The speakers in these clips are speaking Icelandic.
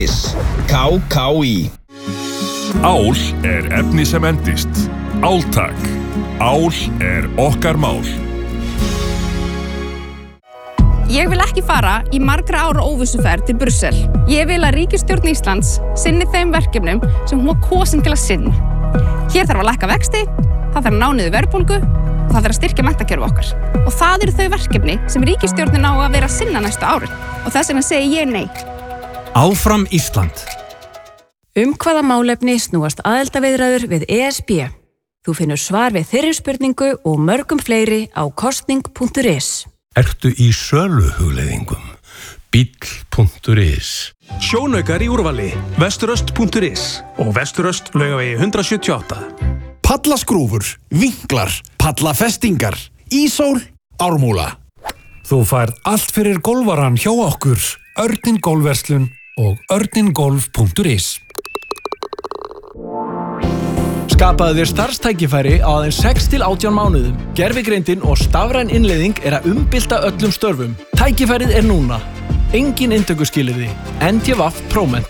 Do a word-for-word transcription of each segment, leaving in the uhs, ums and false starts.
K K í. Ál er efni sem endist. Áltak. Ál er okkar mál. Ég vil ekki fara í margra ára óvissuferð til Brussel. Ég vil að ríkisstjórn Íslands sinni þeim verkefnum sem hún var kosin til að sinna. Hér þarf að lækka vexti, það þarf að ná niður verðbólgu og það þarf að styrkja menntakerfi okkar. Og það eru þau verkefni sem ríkisstjórnin á að vera að sinna næstu árin. Og þess vegna segi ég nei. Áfram Ísland. Um hvaða málefni snúast aðildarviðræður við E S B? Þú finnur svar við þeirri spurningu og mörgum fleiri á kosning punktur is. Ertu í söluhugleiðingum? Bíll punktur is. Sjónaukar í úrvali, vesturöst punktur is og vesturöst Laugavegi hundrað sjötíu og átta. Pallaskrúfur, vinklar, pallafestingar, ísól, ármúla. Þú færð allt fyrir golfaran hjá okkur, Örnin Golfverslun og örningolf punktur is. Skapaðu þér starfstækifæri á aðeins sex til átján mánuðum. Gervigreindin og stafræn innleiðing er að umbylta öllum störfum. Tækifærið er núna. Engin inntökuskilyrði. N T V Próment.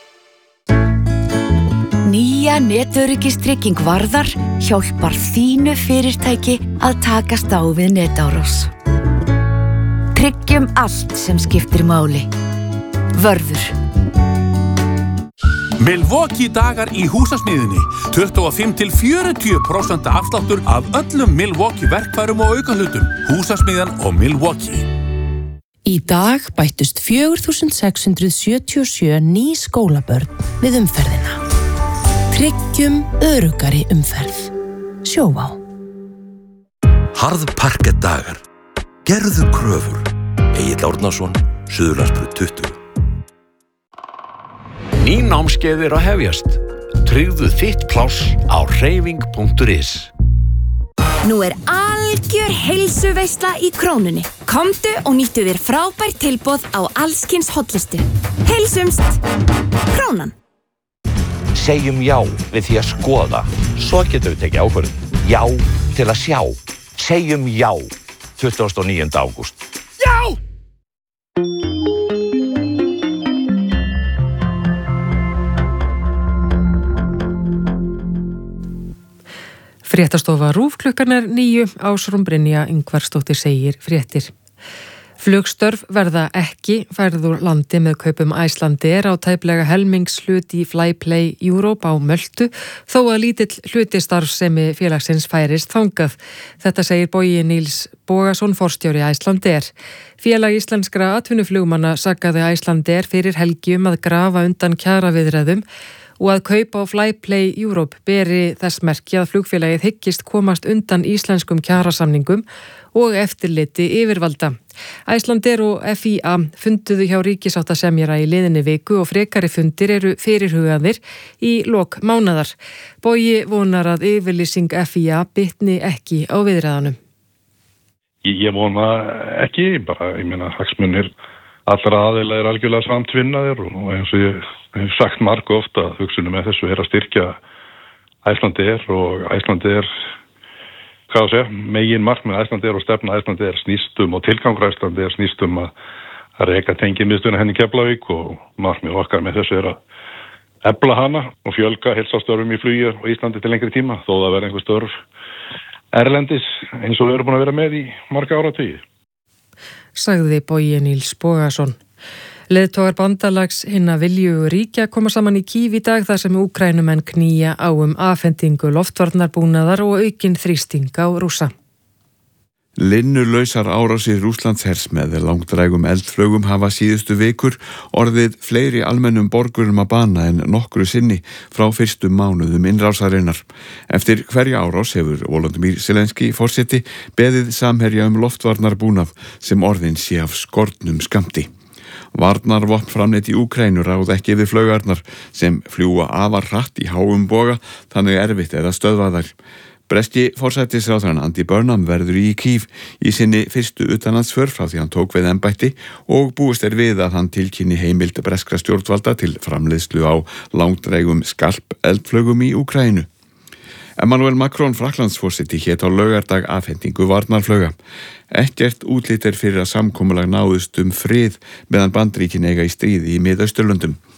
Nýja netöryggistryging Varðar hjálpar þínu fyrirtæki að takast á við netárás. Tryggjum allt sem skiptir máli. Vörður. Milwaukee dagar í húsasmiðjunni. tuttugu og fimm til fjörutíu prósent afsláttur af öllum Milwaukee verkfærum og aukahlutum. Húsasmiðjan og Milwaukee. Í dag bættust fjögur þúsund sex hundruð sjötíu og sjö ný skólabörn við umferðina. Tryggjum öruggari umferð. Sjóvá. Harðparkett dagar. Gerðu kröfur. Egill Árnason, Suðurlandsbraut tuttugu. Ný námskeið er að hefjast. Tryggðu þitt pláss á hreyfing punktur is. Nú er algjör heilsuveisla í Krónunni. Komdu og nýttu þér frábært tilboð á allskyns hotlistu. Heilsumst! Krónan. Segjum já við því að skoða. Svo getum við tekið ákvörðun. Já til að sjá. Segjum já. tuttugasta og níunda ágúst. Já! Fréttastofa RÚV klukkan er níu, Ásrún Brynja Ingvarsdóttir segir fréttir. Flugstörf verða ekki færð úr landi með kaupum Icelandair á tæplega helmingshlut í Flyplay Europe á Möltu, þó að lítill hluti starfsemi félagsins færist þangað. Þetta segir Bogi Níls Bogason, forstjóri Icelandair. Félag íslenskra atvinnuflugmanna sakaði Icelandair fyrir helgi um að grafa undan kjaraviðræðum og að kaupa á Flyplay Europe beri þess merki að flugfélagið hyggist komast undan íslenskum kjarasamningum og eftirliti yfirvalda. Icelandair og F I A funduðu hjá ríkissáttasemjara í liðinni viku og frekari fundir eru fyrirhugaðir í lok mánaðar. Bogi vonar að yfirlýsing F I A bitni ekki á viðræðanum. Ég vona ekki, bara ég meina hagsmunir allra aðila er algjörlega samtvinnaðir og eins og ég hef sagt margu ofta að hugsunum með þessu er að styrkja Icelandair og Icelandair, hvað að segja, megin markmið Icelandair og stefna Icelandair snýstum og tilgangur Icelandair snýstum að, að reka tengimiðstöðina henni í Keflavík og markmið okkar með þessu er að efla hana og fjölga heilsastörfum í flugi og Íslandi til lengri tíma þó það verði einhver störf erlendis eins og við erum búin að vera með í marga áratugi. Sagði Bogi Níls Bogason. Leiðtogar bandalags hinna viljugu ríkja koma saman í Kív í dag þar sem Úkraínumenn knýja á um afhendingu loftvarnarbúnaðar og aukinn þrýsting á Rússa. Linnulausar árásir Rússlandshers með langdrægum eldflögum hafa síðustu vikur orðið fleiri almennum borgurum að bana en nokkru sinni frá fyrstu mánuðum innrásarinnar. Eftir hverja árás hefur Volodymyr Zelenský forseti beðið samherja um loftvarnarbúnað sem orðin sé af skornum skammti. Varnarvopn framleitt í Úkraínu ráð ekki við flaugarnar sem fljúga afar hratt í háum boga þannig erfitt er að stöðva þær. Breski forsætisráðherrann Andy Burnham verður í Kív í sinni fyrstu utanlandsför frá því hann tók við embætti og búist er við að hann tilkynni heimild breskra stjórnvalda til framleiðslu á langdrægum skarp eldflögum í Úkraínu. Emmanuel Macron Frakklandsforseti hét á laugardag afhendingu varnarflauga. Ekkert útlit er fyrir að samkomulag náðust um frið meðan Bandaríkin eiga í stríði í Miðausturlöndum.